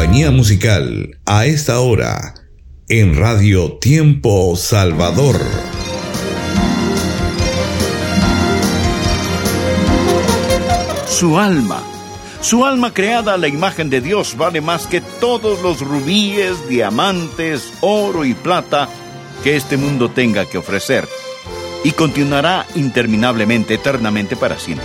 compañía musical a esta hora en Radio Tiempo Salvador. Su alma creada a la imagen de Dios vale más que todos los rubíes, diamantes, oro y plata que este mundo tenga que ofrecer, y continuará interminablemente, eternamente, para siempre.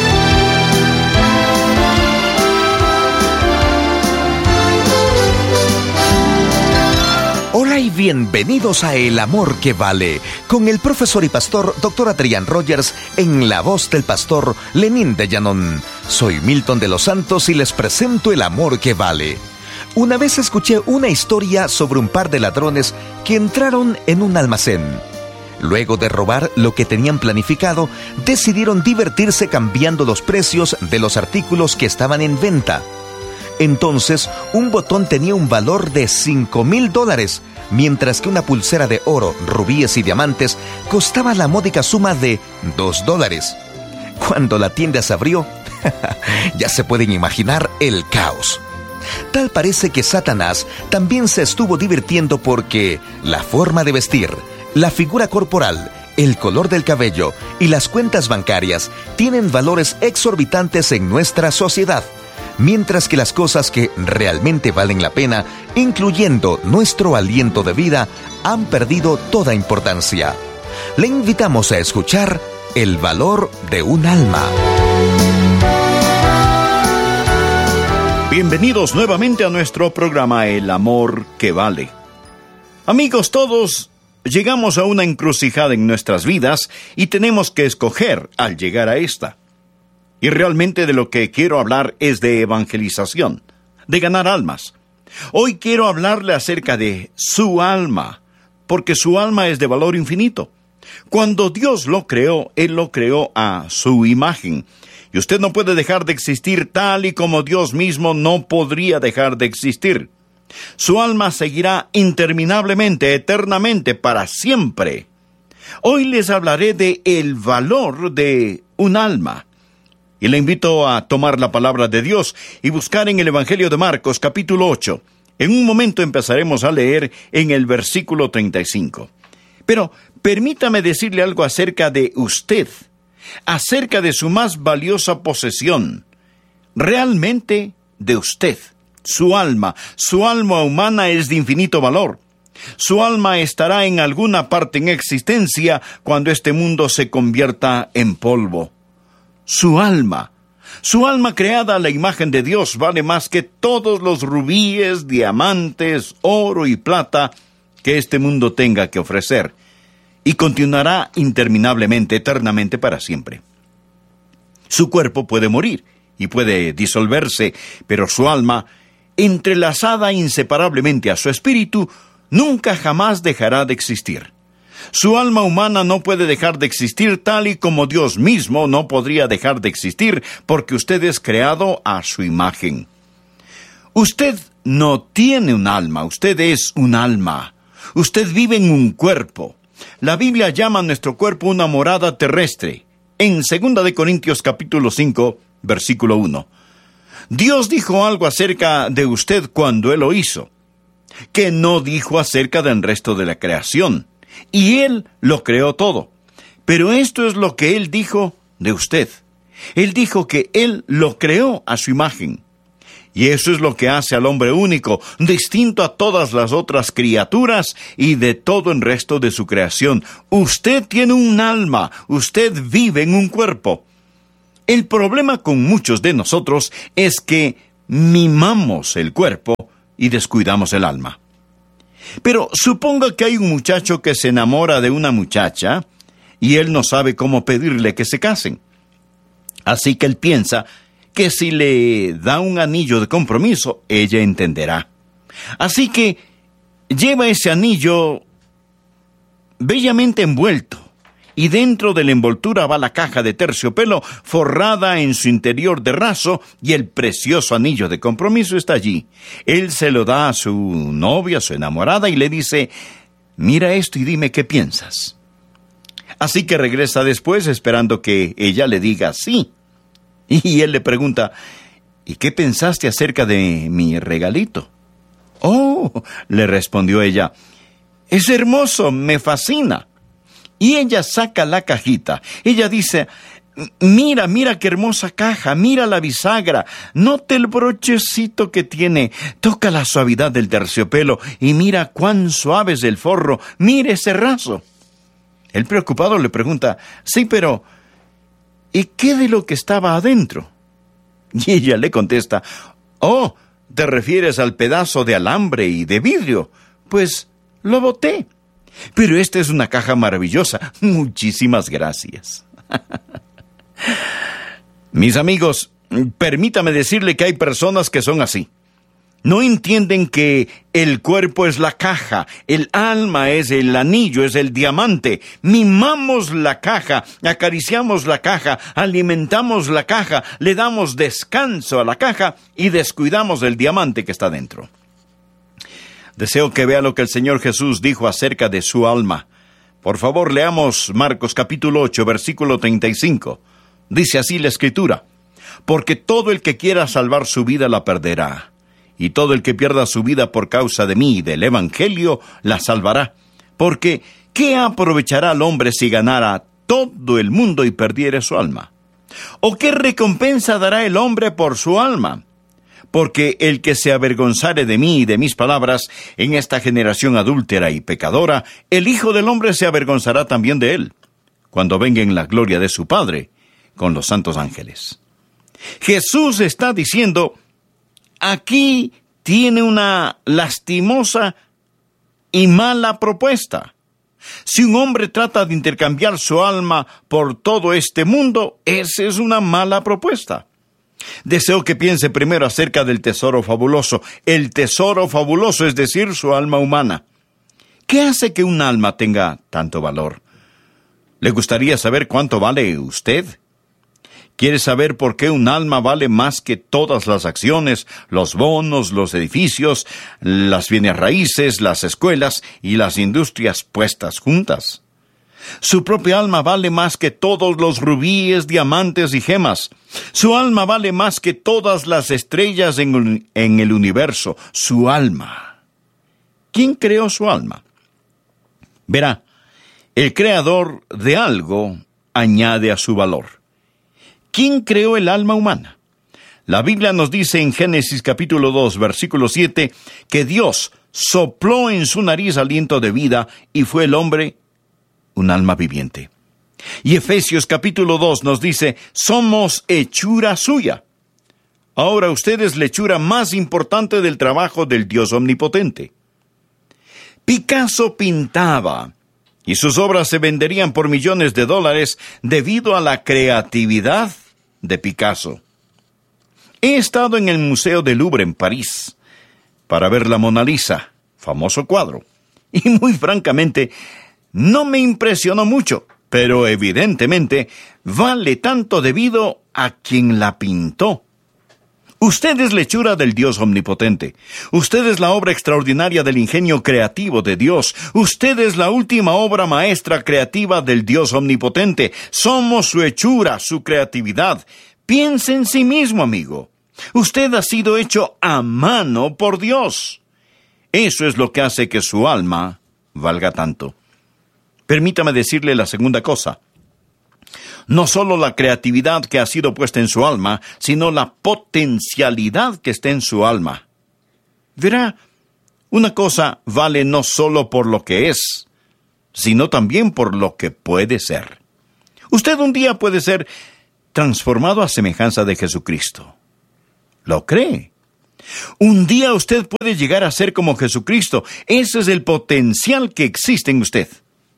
Hola y bienvenidos a El Amor que Vale, con el profesor y pastor Dr. Adrián Rogers, en la voz del pastor Lenín de Llanón. Soy Milton de los Santos y les presento El Amor que Vale. Una vez escuché una historia sobre un par de ladrones que entraron en un almacén. Luego de robar lo que tenían planificado, decidieron divertirse cambiando los precios de los artículos que estaban en venta. Entonces, un botón tenía un valor de $5,000, mientras que una pulsera de oro, rubíes y diamantes costaba la módica suma de $2. Cuando la tienda se abrió, ya se pueden imaginar el caos. Tal parece que Satanás también se estuvo divirtiendo porque la forma de vestir, la figura corporal, el color del cabello y las cuentas bancarias tienen valores exorbitantes en nuestra sociedad, mientras que las cosas que realmente valen la pena, incluyendo nuestro aliento de vida, han perdido toda importancia. Le invitamos a escuchar El valor de un alma. Bienvenidos nuevamente a nuestro programa El Amor que Vale. Amigos todos, llegamos a una encrucijada en nuestras vidas y tenemos que escoger al llegar a esta. Y realmente de lo que quiero hablar es de evangelización, de ganar almas. Hoy quiero hablarle acerca de su alma, porque su alma es de valor infinito. Cuando Dios lo creó, Él lo creó a su imagen. Y usted no puede dejar de existir tal y como Dios mismo no podría dejar de existir. Su alma seguirá interminablemente, eternamente, para siempre. Hoy les hablaré de el valor de un alma. Y le invito a tomar la palabra de Dios y buscar en el Evangelio de Marcos, capítulo 8. En un momento empezaremos a leer en el versículo 35. Pero permítame decirle algo acerca de usted, acerca de su más valiosa posesión, realmente de usted. Su alma humana es de infinito valor. Su alma estará en alguna parte en existencia cuando este mundo se convierta en polvo. Su alma creada a la imagen de Dios vale más que todos los rubíes, diamantes, oro y plata que este mundo tenga que ofrecer, y continuará interminablemente, eternamente, para siempre. Su cuerpo puede morir y puede disolverse, pero su alma, entrelazada inseparablemente a su espíritu, nunca jamás dejará de existir. Su alma humana no puede dejar de existir tal y como Dios mismo no podría dejar de existir, porque usted es creado a su imagen. Usted no tiene un alma, usted es un alma. Usted vive en un cuerpo. La Biblia llama a nuestro cuerpo una morada terrestre. En 2 de Corintios capítulo 5, versículo 1. Dios dijo algo acerca de usted cuando Él lo hizo, que no dijo acerca del resto de la creación. Y Él lo creó todo. Pero esto es lo que Él dijo de usted. Él dijo que Él lo creó a su imagen. Y eso es lo que hace al hombre único, distinto a todas las otras criaturas y de todo el resto de su creación. Usted tiene un alma, usted vive en un cuerpo. El problema con muchos de nosotros es que mimamos el cuerpo y descuidamos el alma. Pero suponga que hay un muchacho que se enamora de una muchacha y él no sabe cómo pedirle que se casen. Así que él piensa que si le da un anillo de compromiso, ella entenderá. Así que lleva ese anillo bellamente envuelto, y dentro de la envoltura va la caja de terciopelo forrada en su interior de raso, y el precioso anillo de compromiso está allí. Él se lo da a su novia, a su enamorada, y le dice: mira esto y dime qué piensas. Así que regresa después esperando que ella le diga sí. Y él le pregunta: ¿y qué pensaste acerca de mi regalito? Oh, le respondió ella, es hermoso, me fascina. Y ella saca la cajita. Ella dice, mira qué hermosa caja, mira la bisagra, nota el brochecito que tiene, toca la suavidad del terciopelo y mira cuán suave es el forro, mire ese raso. El preocupado le pregunta, sí, pero ¿y qué de lo que estaba adentro? Y ella le contesta, oh, ¿te refieres al pedazo de alambre y de vidrio? Pues lo boté. Pero esta es una caja maravillosa. Muchísimas gracias. Mis amigos, permítame decirle que hay personas que son así. No entienden que el cuerpo es la caja, el alma es el anillo, es el diamante. Mimamos la caja, acariciamos la caja, alimentamos la caja, le damos descanso a la caja y descuidamos el diamante que está dentro. Deseo que vea lo que el Señor Jesús dijo acerca de su alma. Por favor, leamos Marcos capítulo 8, versículo 35. Dice así la Escritura: porque todo el que quiera salvar su vida la perderá. Y todo el que pierda su vida por causa de mí y del Evangelio, la salvará. Porque, ¿qué aprovechará el hombre si ganara todo el mundo y perdiere su alma? ¿O qué recompensa dará el hombre por su alma? Porque el que se avergonzare de mí y de mis palabras en esta generación adúltera y pecadora, el Hijo del Hombre se avergonzará también de él, cuando venga en la gloria de su Padre, con los santos ángeles. Jesús está diciendo, aquí tiene una lastimosa y mala propuesta. Si un hombre trata de intercambiar su alma por todo este mundo, esa es una mala propuesta. Deseo que piense primero acerca del tesoro fabuloso. El tesoro fabuloso, es decir, su alma humana. ¿Qué hace que un alma tenga tanto valor? ¿Le gustaría saber cuánto vale usted? ¿Quiere saber por qué un alma vale más que todas las acciones, los bonos, los edificios, las bienes raíces, las escuelas y las industrias puestas juntas? Su propia alma vale más que todos los rubíes, diamantes y gemas. Su alma vale más que todas las estrellas en el universo. Su alma. ¿Quién creó su alma? Verá, el creador de algo añade a su valor. ¿Quién creó el alma humana? La Biblia nos dice en Génesis capítulo 2, versículo 7, que Dios sopló en su nariz aliento de vida y fue el hombre un alma viviente. Y Efesios capítulo 2 nos dice, somos hechura suya. Ahora usted es la hechura más importante del trabajo del Dios omnipotente. Picasso pintaba, y sus obras se venderían por millones de dólares debido a la creatividad de Picasso. He estado en el Museo del Louvre en París para ver la Mona Lisa, famoso cuadro, y muy francamente, no me impresionó mucho, pero evidentemente vale tanto debido a quien la pintó. Usted es la hechura del Dios omnipotente. Usted es la obra extraordinaria del ingenio creativo de Dios. Usted es la última obra maestra creativa del Dios omnipotente. Somos su hechura, su creatividad. Piense en sí mismo, amigo. Usted ha sido hecho a mano por Dios. Eso es lo que hace que su alma valga tanto. Permítame decirle la segunda cosa. No solo la creatividad que ha sido puesta en su alma, sino la potencialidad que está en su alma. Verá, una cosa vale no solo por lo que es, sino también por lo que puede ser. Usted un día puede ser transformado a semejanza de Jesucristo. ¿Lo cree? Un día usted puede llegar a ser como Jesucristo. Ese es el potencial que existe en usted.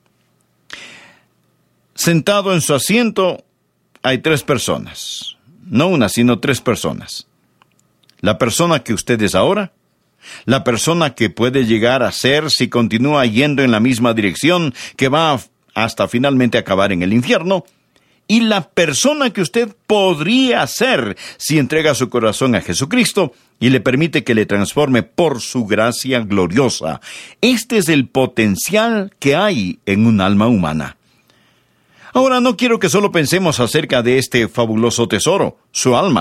Sentado en su asiento hay 3 personas. No una, sino 3 personas. La persona que usted es ahora, la persona que puede llegar a ser si continúa yendo en la misma dirección, que va hasta finalmente acabar en el infierno, y la persona que usted podría ser si entrega su corazón a Jesucristo y le permite que le transforme por su gracia gloriosa. Este es el potencial que hay en un alma humana. Ahora no quiero que solo pensemos acerca de este fabuloso tesoro, su alma.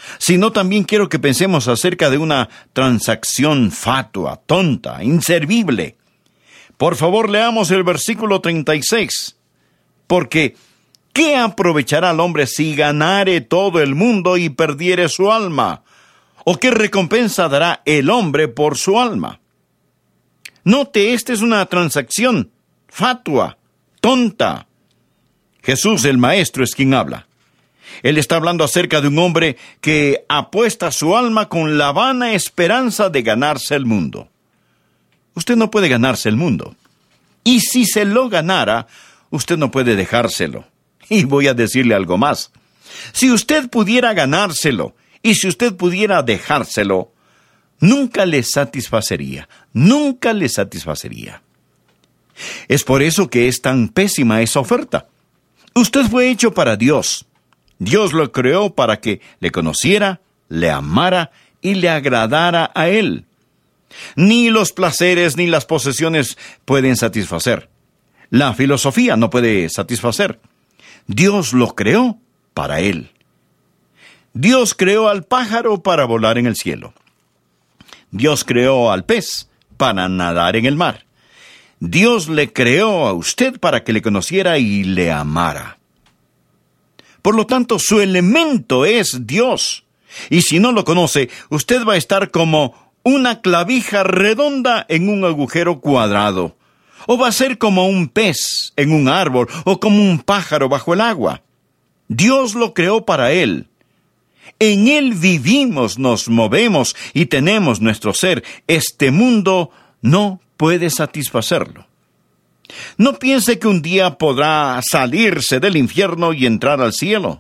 sino también quiero que pensemos acerca de una transacción fatua, tonta, inservible. Por favor, leamos el versículo 36. Porque, ¿qué aprovechará el hombre si ganare todo el mundo y perdiere su alma? ¿O qué recompensa dará el hombre por su alma? Note, esta es una transacción fatua, tonta. Jesús, el Maestro, es quien habla. Él está hablando acerca de un hombre que apuesta su alma con la vana esperanza de ganarse el mundo. Usted no puede ganarse el mundo. Y si se lo ganara, usted no puede dejárselo. Y voy a decirle algo más. Si usted pudiera ganárselo, y si usted pudiera dejárselo, nunca le satisfacería. Nunca le satisfacería. Es por eso que es tan pésima esa oferta. Usted fue hecho para Dios. Dios lo creó para que le conociera, le amara y le agradara a Él. Ni los placeres ni las posesiones pueden satisfacer. La filosofía no puede satisfacer. Dios lo creó para Él. Dios creó al pájaro para volar en el cielo. Dios creó al pez para nadar en el mar. Dios le creó a usted para que le conociera y le amara. Por lo tanto, su elemento es Dios. Y si no lo conoce, usted va a estar como una clavija redonda en un agujero cuadrado. O va a ser como un pez en un árbol, o como un pájaro bajo el agua. Dios lo creó para Él. En Él vivimos, nos movemos y tenemos nuestro ser. Este mundo no puede satisfacerlo. No piense que un día podrá salirse del infierno y entrar al cielo.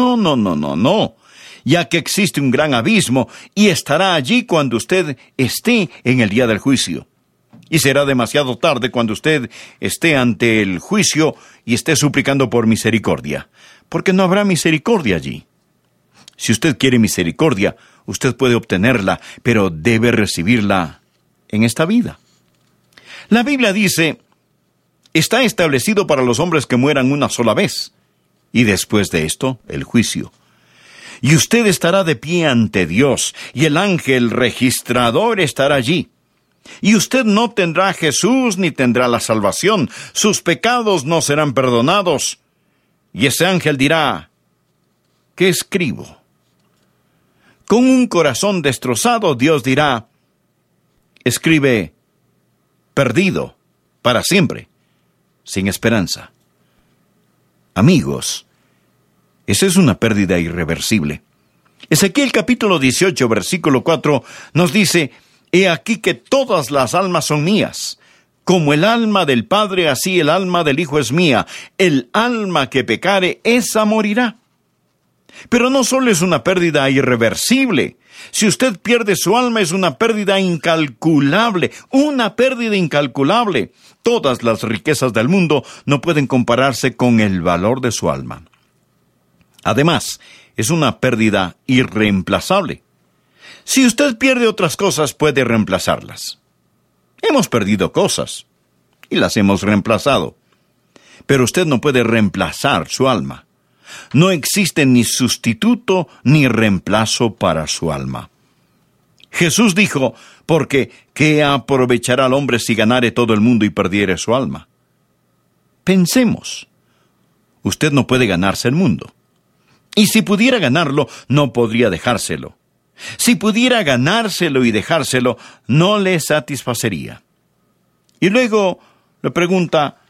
No. Ya que existe un gran abismo y estará allí cuando usted esté en el día del juicio. Y será demasiado tarde cuando usted esté ante el juicio y esté suplicando por misericordia, porque no habrá misericordia allí. Si usted quiere misericordia, usted puede obtenerla, pero debe recibirla en esta vida. La Biblia dice: está establecido para los hombres que mueran una sola vez, y después de esto, el juicio. Y usted estará de pie ante Dios, y el ángel registrador estará allí. Y usted no tendrá a Jesús ni tendrá la salvación. Sus pecados no serán perdonados. Y ese ángel dirá: ¿qué escribo? Con un corazón destrozado, Dios dirá: escribe, perdido, para siempre, sin esperanza. Amigos, esa es una pérdida irreversible. Ezequiel capítulo 18, versículo 4, nos dice: he aquí que todas las almas son mías. Como el alma del Padre, así el alma del Hijo es mía. El alma que pecare, esa morirá. Pero no solo es una pérdida irreversible. Si usted pierde su alma, es una pérdida incalculable. Una pérdida incalculable. Todas las riquezas del mundo no pueden compararse con el valor de su alma. Además, es una pérdida irreemplazable. Si usted pierde otras cosas, puede reemplazarlas. Hemos perdido cosas y las hemos reemplazado. Pero usted no puede reemplazar su alma. No existe ni sustituto ni reemplazo para su alma. Jesús dijo: porque ¿qué aprovechará el hombre si ganare todo el mundo y perdiere su alma? Pensemos. Usted no puede ganarse el mundo. Y si pudiera ganarlo, no podría dejárselo. Si pudiera ganárselo y dejárselo, no le satisfacería. Y luego le pregunta: